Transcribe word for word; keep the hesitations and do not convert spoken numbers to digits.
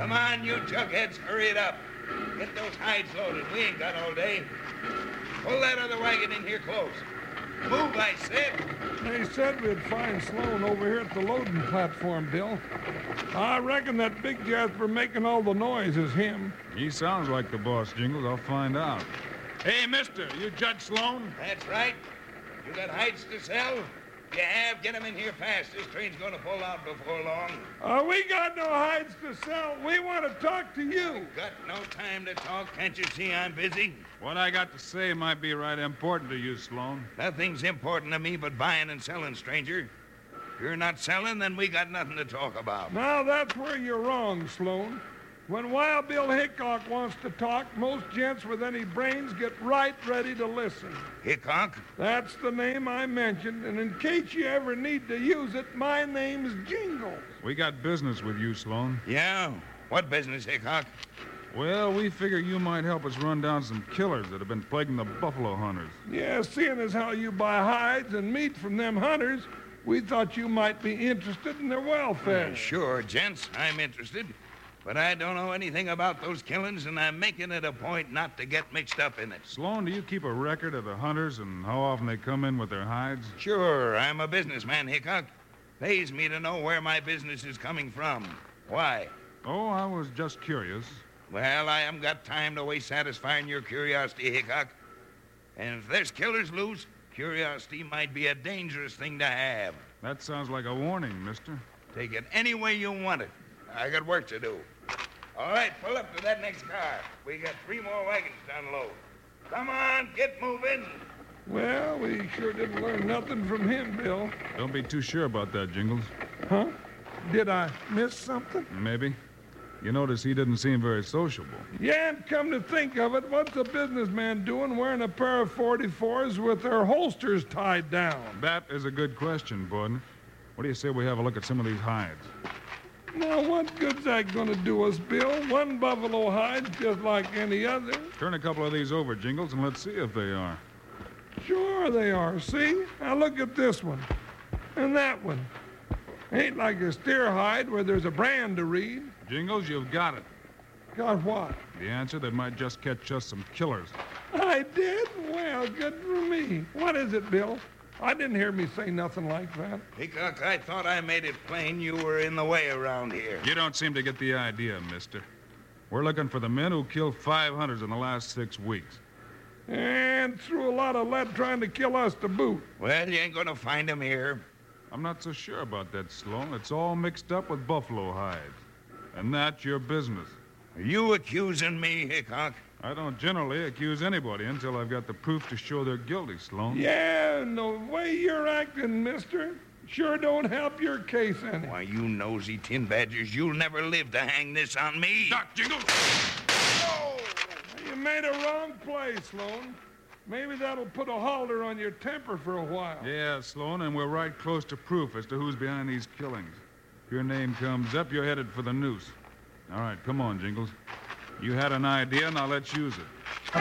Come on, you jugheads, hurry it up. Get those hides loaded. We ain't got all day. Pull that other wagon in here close. Move, I said. They said we'd find Sloan over here at the loading platform, Bill. I reckon that big Jasper making all the noise is him. He sounds like the boss, Jingles. I'll find out. Hey, mister, you Judge Sloan? That's right. You got hides to sell? You have? Get them in here fast. This train's going to pull out before long. Uh, we got no hides to sell. We want to talk to you. Got no time to talk. Can't you see I'm busy? What I got to say might be right important to you, Sloan. Nothing's important to me but buying and selling, stranger. If you're not selling, then we got nothing to talk about. Now, that's where you're wrong, Sloan. When Wild Bill Hickok wants to talk, most gents with any brains get right ready to listen. Hickok? That's the name I mentioned, and in case you ever need to use it, my name's Jingles. We got business with you, Sloan. Yeah? What business, Hickok? Well, we figure you might help us run down some killers that have been plaguing the buffalo hunters. Yeah, seeing as how you buy hides and meat from them hunters, we thought you might be interested in their welfare. Uh, sure, gents, I'm interested. But I don't know anything about those killings, and I'm making it a point not to get mixed up in it. Sloan, do you keep a record of the hunters and how often they come in with their hides? Sure, I'm a businessman, Hickok. Pays me to know where my business is coming from. Why? Oh, I was just curious. Well, I haven't got time to waste satisfying your curiosity, Hickok. And if there's killers loose, curiosity might be a dangerous thing to have. That sounds like a warning, mister. Take it any way you want it. I got work to do. All right, pull up to that next car. We got three more wagons to unload. Come on, get moving. Well, we sure didn't learn nothing from him, Bill. Don't be too sure about that, Jingles. Huh? Did I miss something? Maybe. You notice he didn't seem very sociable. Yeah, and come to think of it, what's a businessman doing wearing a pair of forty-fours with their holsters tied down? That is a good question, Borden. What do you say we have a look at some of these hides? Now, what good's that going to do us, Bill? One buffalo hide's just like any other. Turn a couple of these over, Jingles, and let's see if they are. Sure they are, see? Now look at this one. And that one. Ain't like a steer hide where there's a brand to read. Jingles, you've got it. Got what? The answer that might just catch us some killers. I did? Well, good for me. What is it, Bill? I didn't hear me say nothing like that. Hickok, I thought I made it plain you were in the way around here. You don't seem to get the idea, mister. We're looking for the men who killed five hunters in the last six weeks. And threw a lot of lead trying to kill us to boot. Well, you ain't gonna find him here. I'm not so sure about that, Sloan. It's all mixed up with buffalo hides. And that's your business. Are you accusing me, Hickok? I don't generally accuse anybody until I've got the proof to show they're guilty, Sloan. Yeah, and the way you're acting, mister, sure don't help your case any. Why, you nosy tin badgers, you'll never live to hang this on me. Doc, Jingles! Oh! You made a wrong play, Sloan. Maybe that'll put a halter on your temper for a while. Yeah, Sloan, and we're right close to proof as to who's behind these killings. If your name comes up, you're headed for the noose. All right, come on, Jingles. You had an idea, now let's use it.